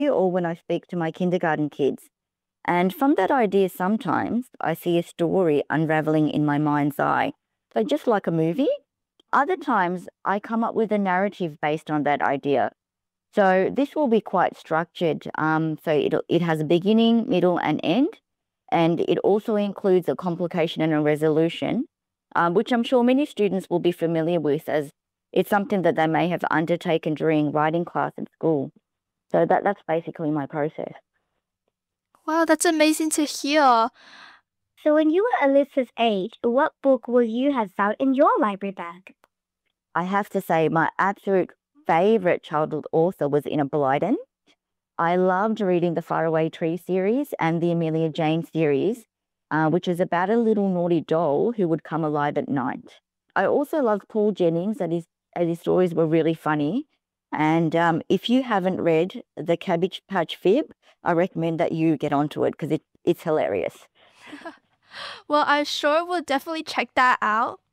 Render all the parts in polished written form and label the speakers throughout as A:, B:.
A: or when I speak to my kindergarten kids. And from that idea, sometimes I see a story unraveling in my mind's eye. So, just like a movie, other times I come up with a narrative based on that idea. So, this will be quite structured. It has a beginning, middle, and end. And it also includes a complication and a resolution, which I'm sure many students will be familiar with as it's something that they may have undertaken during writing class at school. So, that's basically my process.
B: Wow, that's amazing to hear.
C: So when you were Alyssa's age, what book will you have found in your library bag?
A: I have to say, my absolute favorite childhood author was Enid Blyton. I loved reading the Faraway Tree series and the Amelia Jane series, which is about a little naughty doll who would come alive at night. I also loved Paul Jennings, as his stories were really funny. And if you haven't read The Cabbage Patch Fib, I recommend that you get onto it because it's hilarious.
B: Well, I sure will definitely check that out.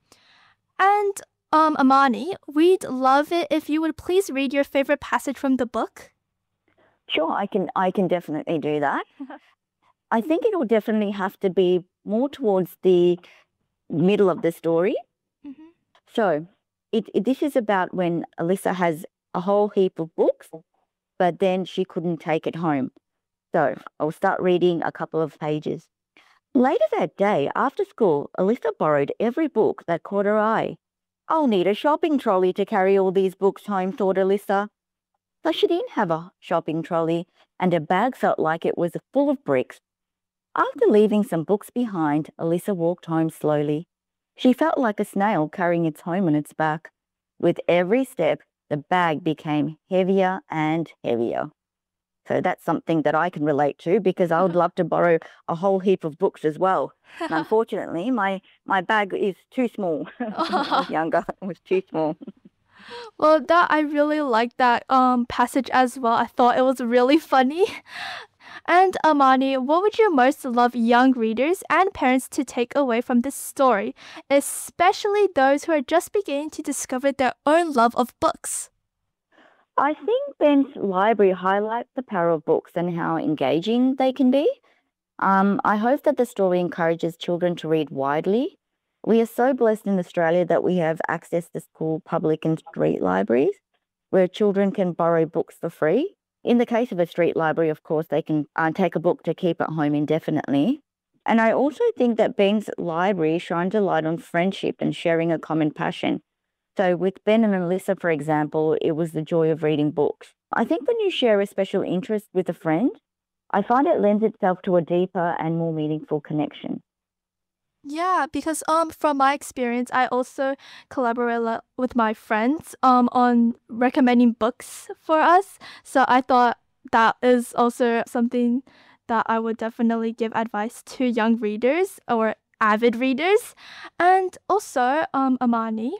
B: And Amani, we'd love it if you would please read your favorite passage from the book.
A: Sure, I can definitely do that. I think it will definitely have to be more towards the middle of the story.
B: Mhm.
A: So this is about when Alyssa has a whole heap of books, but then she couldn't take it home. So I'll start reading a couple of pages. Later that day, after school, Alyssa borrowed every book that caught her eye. I'll need a shopping trolley to carry all these books home, thought Alyssa. So she didn't have a shopping trolley, and her bag felt like it was full of bricks. After leaving some books behind, Alyssa walked home slowly. She felt like a snail carrying its home on its back. With every step, the bag became heavier and heavier. So that's something that I can relate to because I would love to borrow a whole heap of books as well. And unfortunately, my bag is too small. When I was younger, it was too small.
B: Well, that I really like that passage as well. I thought it was really funny. And Amani, what would you most love young readers and parents to take away from this story, especially those who are just beginning to discover their own love of books?
A: I think Ben's library highlights the power of books and how engaging they can be. I hope that the story encourages children to read widely. We are so blessed in Australia that we have access to school, public, and street libraries where children can borrow books for free. In the case of a street library, of course, they can take a book to keep at home indefinitely. And I also think that Ben's library shines a light on friendship and sharing a common passion. So with Ben and Alyssa, for example, it was the joy of reading books. I think when you share a special interest with a friend, I find it lends itself to a deeper and more meaningful connection.
B: Yeah, because from my experience, I also collaborate with my friends on recommending books for us. So I thought that is also something that I would definitely give advice to young readers or avid readers. And also, Amani,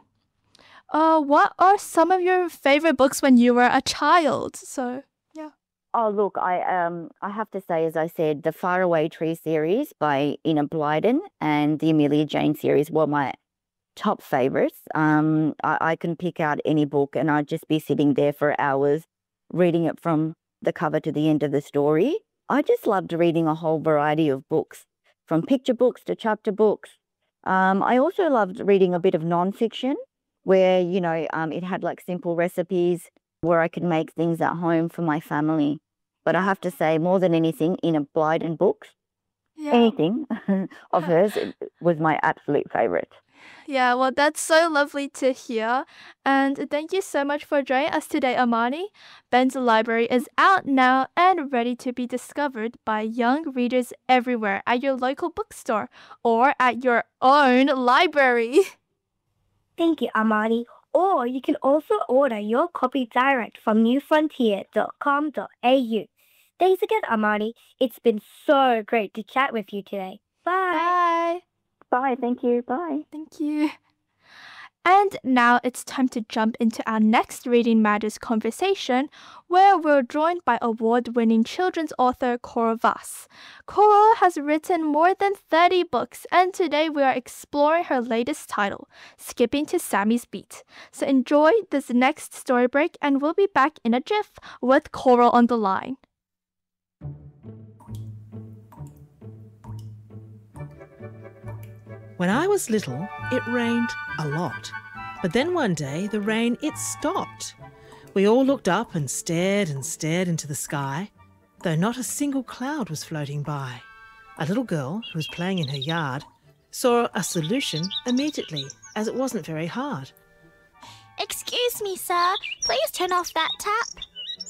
B: what are some of your favorite books when you were a child? So yeah.
A: Oh, look, I have to say, as I said, the Faraway Tree series by Enid Blyton and the Amelia Jane series were my top favorites. I can pick out any book and I'd just be sitting there for hours reading it from the cover to the end of the story. I just loved reading a whole variety of books, from picture books to chapter books. I also loved reading a bit of nonfiction where, it had like simple recipes where I could make things at home for my family. But I have to say, more than anything, Enid Blyton books,
B: Yeah.
A: anything of hers was my absolute favorite.
B: Yeah, well, that's so lovely to hear. And thank you so much for joining us today, Amani. Ben's Library is out now and ready to be discovered by young readers everywhere at your local bookstore or at your own library.
C: Thank you, Amani. Or you can also order your copy direct from newfrontier.com.au. Thanks again, Amani. It's been so great to chat with you today. Bye.
B: Bye.
A: Bye, thank you, bye.
B: Thank you. And now it's time to jump into our next Reading Matters conversation, where we're joined by award-winning children's author Cora Voss. Cora has written more than 30 books, and today we are exploring her latest title, Skipping to Sammy's Beat. So enjoy this next story break, and we'll be back in a jiff with Cora on the line.
D: When I was little, it rained a lot. But then one day, the rain, it stopped. We all looked up and stared into the sky, though not a single cloud was floating by. A little girl who was playing in her yard saw a solution immediately, as it wasn't very hard.
E: Excuse me, sir. Please turn off that tap.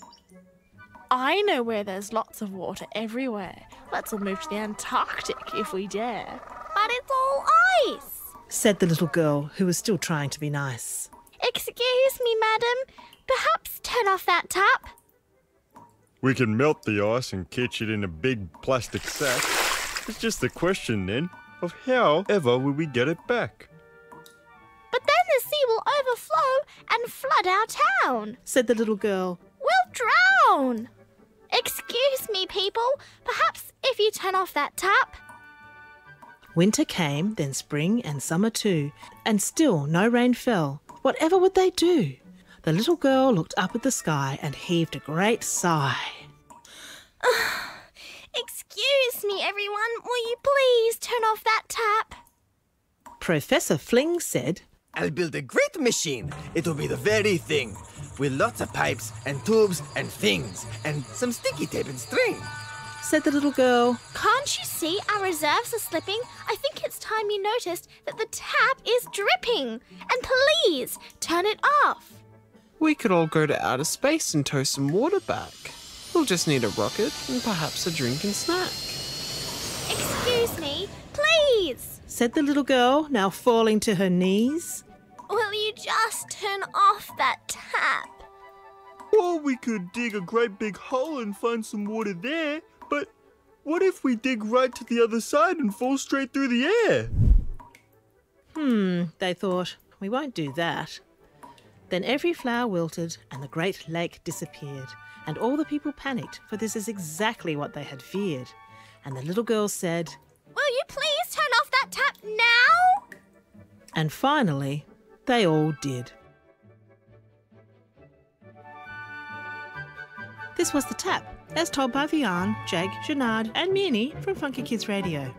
F: I know where there's lots of water everywhere. Let's all move to the Antarctic if we dare.
E: But it's all ice.
D: Said the little girl who was still trying to be nice.
E: Excuse me, madam. Perhaps turn off that tap.
G: We can melt the ice and catch it in a big plastic sack. It's just the question then of how ever will we get it back?
E: But then the sea will overflow and flood our town.
D: Said the little girl.
E: We'll drown. Excuse me, people. Perhaps if you turn off that tap.
D: Winter came, then spring and summer too, and still no rain fell. Whatever would they do? The little girl looked up at the sky and heaved a great sigh.
E: Excuse me, everyone. Will you please turn off that tap?
D: Professor Fling said,
H: I'll build a great machine. It'll be the very thing. With lots of pipes and tubes and things and some sticky tape and string.
D: Said the little girl.
E: Can't you see our reserves are slipping? I think it's time you noticed that the tap is dripping. And please, turn it off.
I: We could all go to outer space and tow some water back. We'll just need a rocket and perhaps a drink and snack.
E: Excuse me, please.
D: Said the little girl, now falling to her knees.
E: Will you just turn off that tap?
G: Or we could dig a great big hole and find some water there. But what if we dig right to the other side and fall straight through the air?
D: They thought, we won't do that. Then every flower wilted and the great lake disappeared, and all the people panicked, for this is exactly what they had feared. And the little girl said,
E: Will you please turn off that tap now?
D: And finally, they all did. This was The Tap, as told by Vian, Jake, Janard and Minnie from Funky Kids Radio.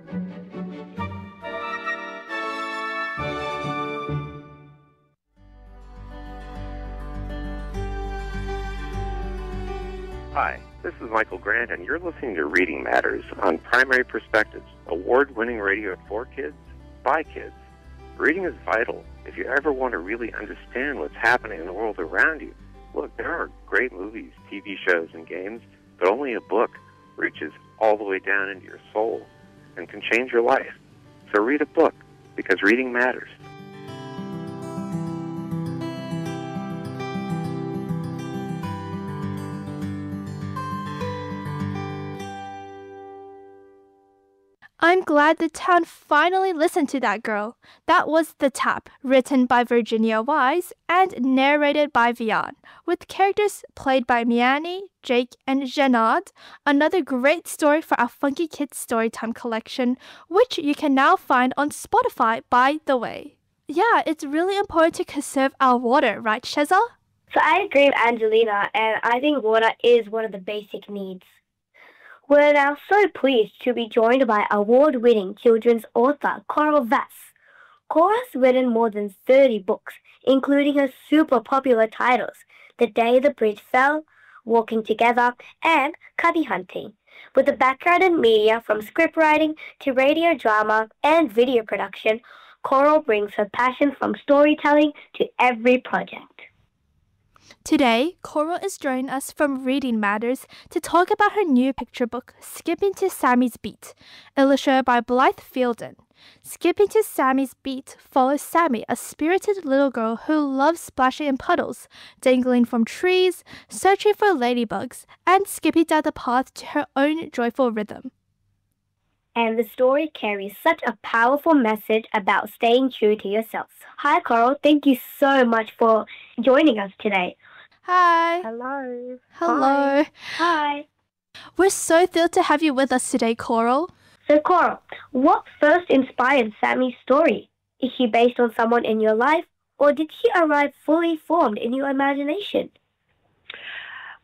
J: Hi, this is Michael Grant, and you're listening to Reading Matters on Primary Perspectives, award-winning radio for kids, by kids. Reading is vital if you ever want to really understand what's happening in the world around you. Look, there are great movies, TV shows, and games, but only a book reaches all the way down into your soul and can change your life. So read a book, because reading matters.
B: I'm glad the town finally listened to that girl. That was The Tap, written by Virginia Wise and narrated by Vian, with characters played by Miani, Jake, and Jenard. Another great story for our Funky Kids Storytime collection, which you can now find on Spotify, by the way. Yeah, it's really important to conserve our water, right, Sheza?
C: So I agree with Angelina, and I think water is one of the basic needs. We're now so pleased to be joined by award-winning children's author Coral Vass. Coral has written more than 30 books, including her super popular titles, The Day the Bridge Fell, Walking Together, and Cubby Hunting. With a background in media from scriptwriting to radio drama and video production, Coral brings her passion from storytelling to every project.
B: Today, Coral is joining us from Reading Matters to talk about her new picture book, Skipping to Sammy's Beat, illustrated by Blythe Fielden. Skipping to Sammy's Beat follows Sammy, a spirited little girl who loves splashing in puddles, dangling from trees, searching for ladybugs, and skipping down the path to her own joyful rhythm.
C: And the story carries such a powerful message about staying true to yourself. Hi, Coral. Thank you so much for joining us today.
B: Hi.
C: Hello.
B: Hello.
C: Hi.
B: We're so thrilled to have you with us today, Coral.
C: So, Coral, what first inspired Sammy's story? Is she based on someone in your life, or did she arrive fully formed in your imagination?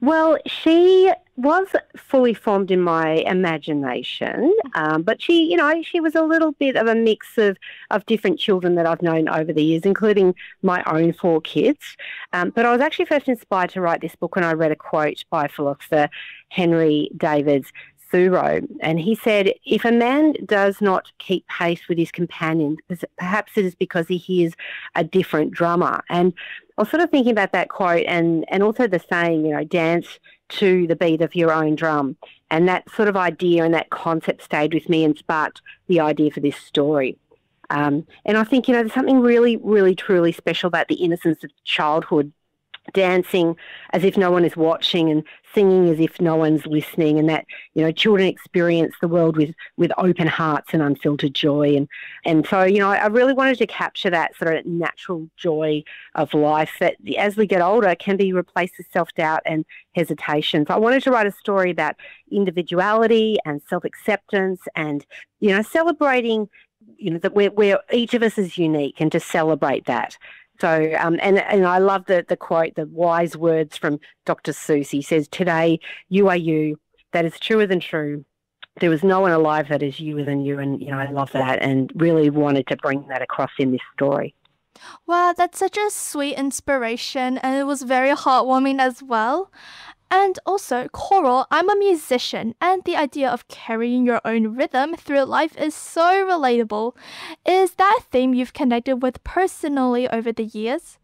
K: Well, she was fully formed in my imagination, but she was a little bit of a mix of different children that I've known over the years, including my own 4 kids. But I was actually first inspired to write this book when I read a quote by philosopher Henry David Thoreau, and he said, "If a man does not keep pace with his companions, perhaps it is because he hears a different drummer." And I was sort of thinking about that quote and also the saying, dance to the beat of your own drum. And that sort of idea and that concept stayed with me and sparked the idea for this story. And I think, there's something really, really, truly special about the innocence of childhood, dancing as if no one is watching and singing as if no one's listening, and that children experience the world with open hearts and unfiltered joy, and so I really wanted to capture that sort of natural joy of life that as we get older can be replaced with self-doubt and hesitation. So I wanted to write a story about individuality and self-acceptance and celebrating that we're each of us is unique, and to celebrate that. So, and I love the quote, the wise words from Dr. Seuss. He says, "Today, you are you. That is truer than true. There is no one alive that is youer than you." And, I love that and really wanted to bring that across in this story.
B: Wow, that's such a sweet inspiration, and it was very heartwarming as well. And also, Coral, I'm a musician, and the idea of carrying your own rhythm through life is so relatable. Is that a theme you've connected with personally over the years?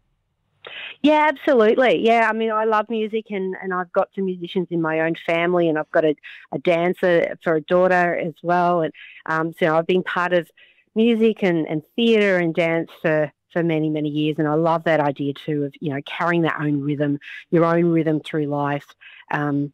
K: Yeah, absolutely. Yeah, I mean, I love music, and I've got some musicians in my own family, and I've got a dancer for a daughter as well. And so I've been part of music and theatre and dance for many, many years. And I love that idea too of, carrying that own rhythm, your own rhythm through life. And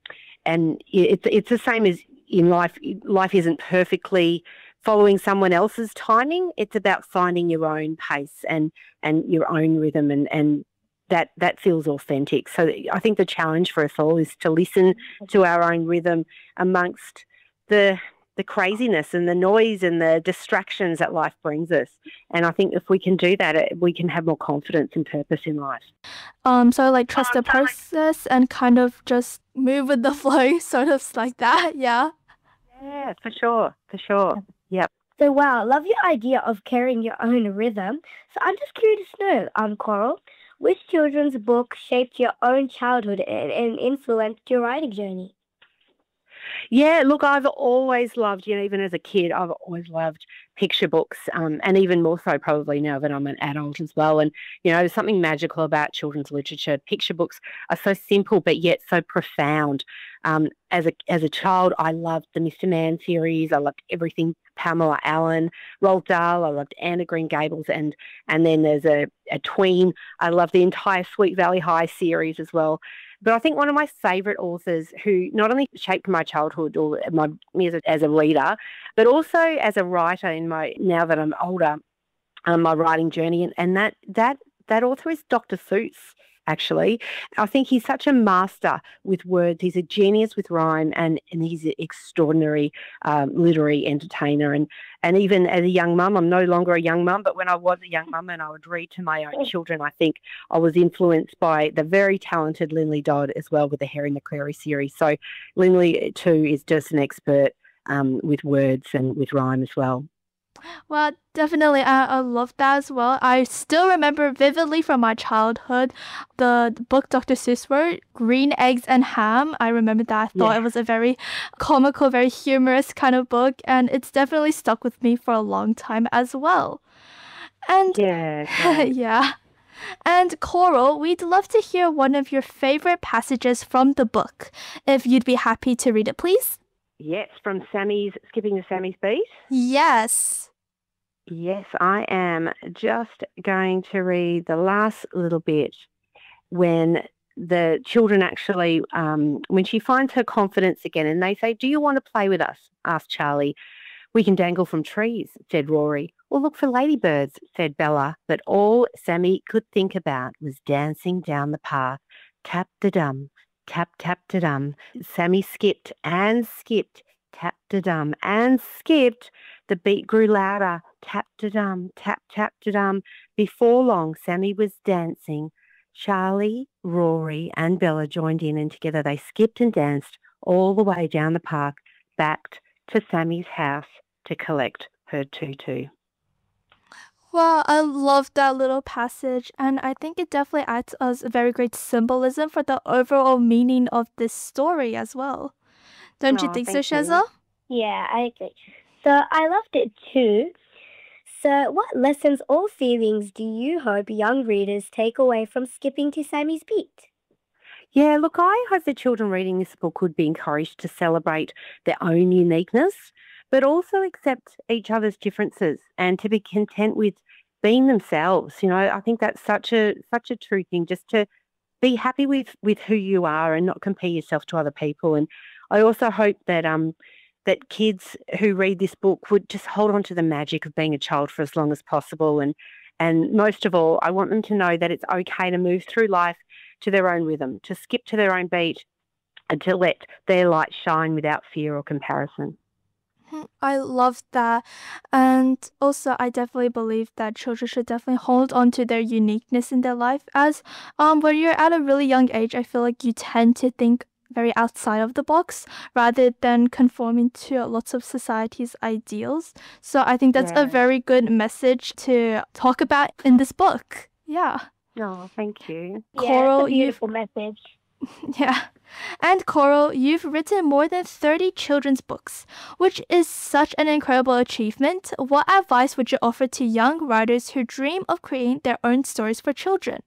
K: it's the same as in life. Life isn't perfectly following someone else's timing. It's about finding your own pace and your own rhythm, and that feels authentic. So I think the challenge for us all is to listen to our own rhythm amongst the craziness and the noise and the distractions that life brings us. And I think if we can do that, we can have more confidence and purpose in life.
B: So like trust the process and kind of just move with the flow, sort of like that, yeah?
K: Yeah, for sure. Yep.
C: So, wow, love your idea of carrying your own rhythm. So I'm just curious to know, Coral, which children's book shaped your own childhood and influenced your writing journey?
K: Yeah, look, I've always loved, even as a kid, I've always loved picture books, and even more so probably now that I'm an adult as well. And, there's something magical about children's literature. Picture books are so simple but yet so profound. As a child, I loved the Mr. Man series. I loved everything Pamela Allen, Roald Dahl. I loved Anne of Green Gables, and then there's a tween. I love the entire Sweet Valley High series as well. But I think one of my favourite authors who not only shaped my childhood or me as a reader, but also as a writer now that I'm older, my writing journey, and that author is Dr. Seuss. Actually, I think he's such a master with words. He's a genius with rhyme, and he's an extraordinary literary entertainer. And even as a young mum, I'm no longer a young mum, but when I was a young mum and I would read to my own children, I think I was influenced by the very talented Linley Dodd as well with the Harry McCreary series. So Linley too is just an expert with words and with rhyme as well.
B: Well, definitely, I love that as well. I still remember vividly from my childhood the book Dr. Seuss wrote, Green Eggs and Ham. I remember that. I thought it was a very comical, very humorous kind of book, and it's definitely stuck with me for a long time as well. And yeah. And Coral, we'd love to hear one of your favorite passages from the book. If you'd be happy to read it, please.
K: Yes, from Skipping to Sammy's Beat?
B: Yes.
K: Yes, I am just going to read the last little bit when the children actually, when she finds her confidence again and they say, "Do you want to play with us?" asked Charlie. "We can dangle from trees," said Rory. "Or look for ladybirds," said Bella. But all Sammy could think about was dancing down the path. Tap-da-dum. Tap, tap, da dum. Sammy skipped and skipped. Tap, da dum, and skipped. The beat grew louder. Tap, da dum, tap, tap, da dum. Before long, Sammy was dancing. Charlie, Rory and Bella joined in, and together they skipped and danced all the way down the park back to Sammy's house to collect her tutu.
B: Wow, I love that little passage, and I think it definitely adds us a very great symbolism for the overall meaning of this story as well. Don't you think so,
K: Thank you.
B: Sheza?
C: Yeah, I agree. So I loved it too. So what lessons or feelings do you hope young readers take away from skipping to Sammy's beat?
K: Yeah, look, I hope the children reading this book would be encouraged to celebrate their own uniqueness, but also accept each other's differences and to be content with being themselves. You know, I think that's such a true thing, just to be happy with who you are and not compare yourself to other people. And I also hope that that kids who read this book would just hold on to the magic of being a child for as long as possible. And most of all, I want them to know that it's okay to move through life to their own rhythm, to skip to their own beat, and to let their light shine without fear or comparison.
B: I love that. And also, I definitely believe that children should definitely hold on to their uniqueness in their life. As when you're at a really young age, I feel like you tend to think very outside of the box rather than conforming to lots of society's ideals. So I think that's a very good message to talk about in this book. Yeah.
K: Oh, thank you.
B: Coral,
C: it's a beautiful message.
B: Yeah. And Coral, you've written more than 30 children's books, which is such an incredible achievement. What advice would you offer to young writers who dream of creating their own stories for children?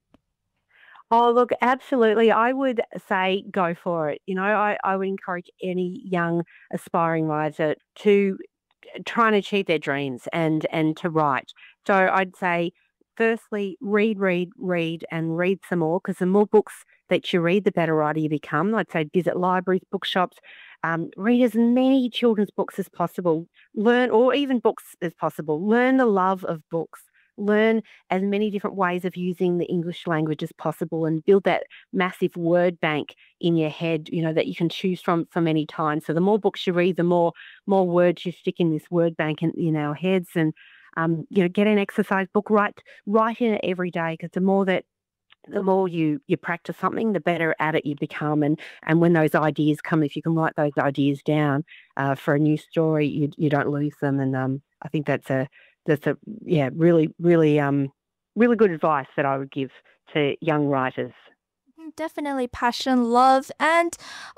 K: Oh, look, absolutely. I would say go for it. You know, I would encourage any young aspiring writer to try and achieve their dreams and to write. So I'd say, firstly, read, and read some more, because the more books that you read, the better writer you become. I'd say visit libraries, bookshops, read as many children's books as possible, learn, or even books as possible. Learn the love of books. Learn as many different ways of using the English language as possible, and build that massive word bank in your head, you know, that you can choose from for many times. So the more books you read, the more words you stick in this word bank in our heads. And you know, get an exercise book, write in it every day, because the more you practice something, the better at it you become. And when those ideas come, if you can write those ideas down for a new story, you don't lose them. And I think that's a really good advice that I would give to young writers.
B: Definitely passion, love, and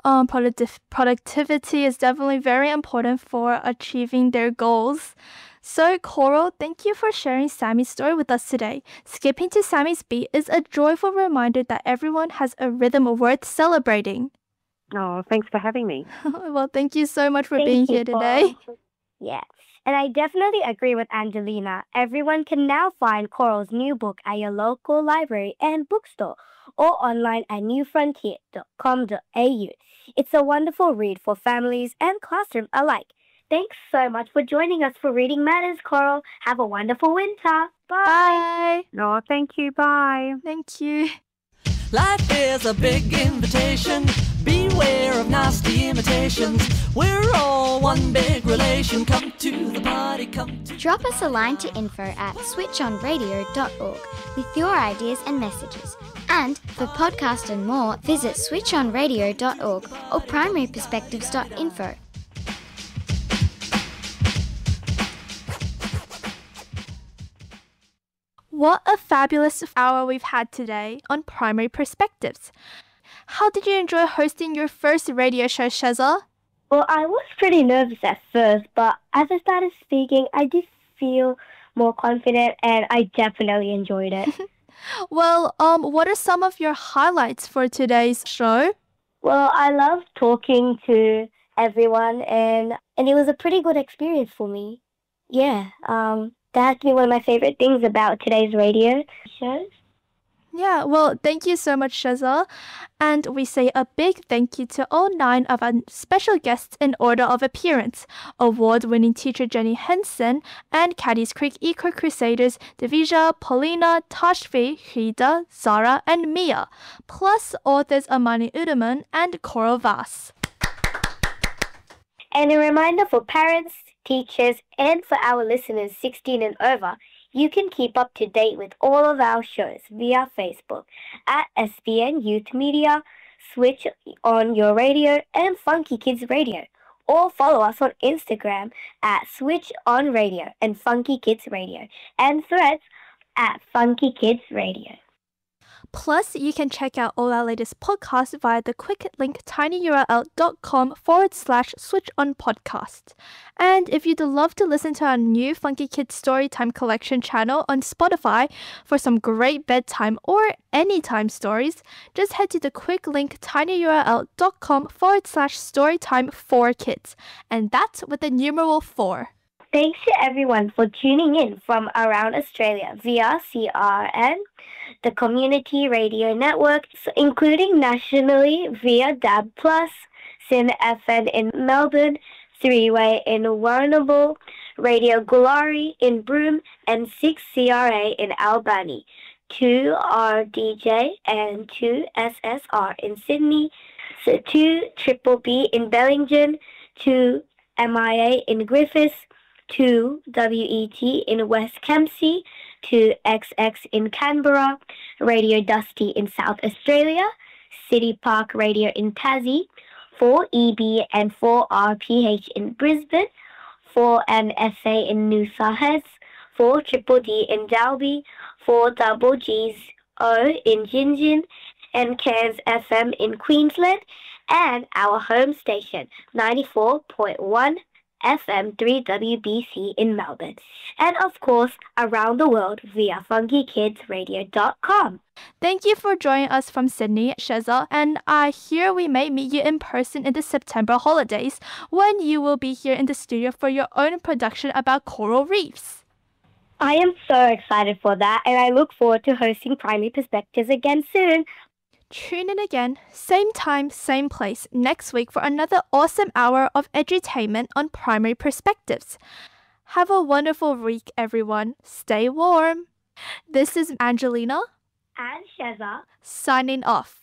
B: productivity is definitely very important for achieving their goals. So, Coral, thank you for sharing Sammy's story with us today. Skipping to Sammy's beat is a joyful reminder that everyone has a rhythm worth celebrating.
K: Oh, thanks for having me.
B: Well, thank you so much for being here today.
C: Yes. And I definitely agree with Angelina. Everyone can now find Coral's new book at your local library and bookstore, or online at newfrontier.com.au. It's a wonderful read for families and classroom alike. Thanks so much for joining us for Reading Matters, Coral. Have a wonderful winter. Bye.
K: No, thank you. Bye.
B: Thank you.
L: Life is a big invitation. Beware of nasty imitations. We're all one big relation. Come to the party, come to...
M: Drop us a line to info@switchonradio.org with your ideas and messages. And for podcasts and more, visit switchonradio.org or primaryperspectives.info.
B: What a fabulous hour we've had today on Primary Perspectives. How did you enjoy hosting your first radio show, Sheza?
C: Well, I was pretty nervous at first, but as I started speaking, I did feel more confident, and I definitely enjoyed it.
B: Well, what are some of your highlights for today's show?
C: Well, I loved talking to everyone, and it was a pretty good experience for me. Yeah, that has to be one of my favorite things about today's radio shows.
B: Yeah, well, thank you so much, Sheza. And we say a big thank you to all 9 of our special guests in order of appearance. Award-winning teacher Jenny Henson and Caddy's Creek Eco Crusaders Divija, Paulina, Tashvi, Hida, Zara, and Mia. Plus authors Amani Udaman and Coral Vass.
C: And a reminder for parents, teachers, and for our listeners 16 and over, You can keep up to date with all of our shows via Facebook at SBN Youth Media, Switch on Your Radio, and Funky Kids Radio. Or follow us on Instagram at Switch On Radio and Funky Kids Radio, and Threads at Funky Kids Radio.
B: Plus, you can check out all our latest podcasts via the quick link tinyurl.com/switchonpodcast. And if you'd love to listen to our new Funky Kids Storytime Collection channel on Spotify for some great bedtime or anytime stories, just head to the quick link tinyurl.com/storytime4kids. And that's with the numeral 4.
C: Thanks to everyone for tuning in from around Australia via CRN, the Community Radio Network, including nationally via DAB+, SYN FM in Melbourne, 3-Way in Warrnambool, Radio Glory in Broome, and 6CRA in Albany, 2RDJ and 2SSR in Sydney, so 2BBB in Bellingen, 2MIA in Griffiths, 2WET in West Kempsey, 2XX in Canberra, Radio Dusty in South Australia, City Park Radio in Tassie, 4EB and 4RPH in Brisbane, 4NFA in New South Wales, 4DDD in Dalby, 4GGO in Gingin, and Cairns FM in Queensland, and our home station, 94.1 FM 3WBC in Melbourne, and of course around the world via funkykidsradio.com.
B: Thank you for joining us from Sydney, Sheza, and I hear we may meet you in person in the September holidays when you will be here in the studio for your own production about coral reefs.
C: I am so excited for that, and I look forward to hosting Primary Perspectives again soon.
B: Tune in again, same time, same place, next week for another awesome hour of edutainment on Primary Perspectives. Have a wonderful week, everyone. Stay warm. This is Angelina
C: and Sheza
B: signing off.